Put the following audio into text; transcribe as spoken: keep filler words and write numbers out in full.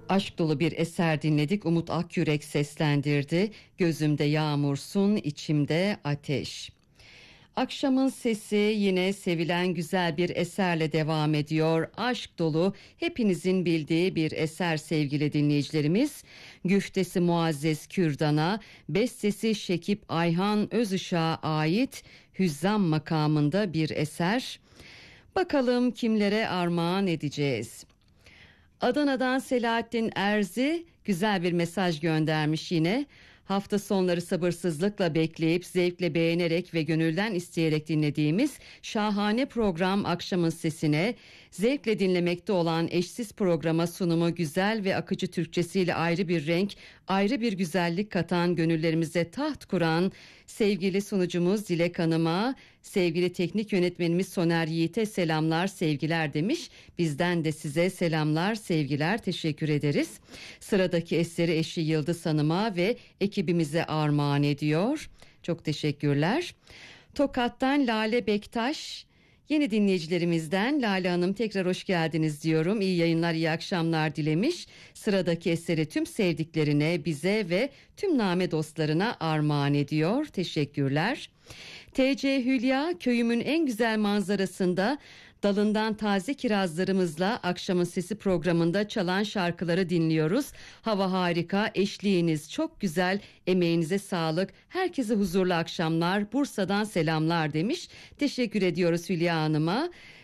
Aşk dolu bir eser dinledik. Umut Akyürek seslendirdi. Gözümde yağmursun, içimde ateş. Akşamın sesi yine sevilen güzel bir eserle devam ediyor. Aşk dolu, hepinizin bildiği bir eser sevgili dinleyicilerimiz. Güftesi Muazzez Kürdan'a, bestesi Şekip Ayhan Özışık'a ait Hüzzam makamında bir eser. Bakalım kimlere armağan edeceğiz? Adana'dan Selahattin Erzi güzel bir mesaj göndermiş yine. Hafta sonları sabırsızlıkla bekleyip zevkle beğenerek ve gönülden isteyerek dinlediğimiz şahane program Akşamın Sesi'ne, zevkle dinlemekte olan eşsiz programa sunumu güzel ve akıcı Türkçesiyle ayrı bir renk, ayrı bir güzellik katan, gönüllerimize taht kuran sevgili sunucumuz Dilek Hanım'a, sevgili teknik yönetmenimiz Soner Yiğit'e selamlar, sevgiler demiş. Bizden de size selamlar, sevgiler, teşekkür ederiz. Sıradaki eseri eşi Yıldız Hanım'a ve ekibimize armağan ediyor. Çok teşekkürler. Tokat'tan Lale Bektaş, yeni dinleyicilerimizden Lale Hanım, tekrar hoş geldiniz diyorum. İyi yayınlar, iyi akşamlar dilemiş. Sıradaki eseri tüm sevdiklerine, bize ve tüm name dostlarına armağan ediyor. Teşekkürler. T C Hülya, köyümün en güzel manzarasında dalından taze kirazlarımızla Akşamın Sesi programında çalan şarkıları dinliyoruz. Hava harika, eşliğiniz çok güzel, emeğinize sağlık. Herkese huzurlu akşamlar, Bursa'dan selamlar demiş. Teşekkür ediyoruz Hülya Hanım'a.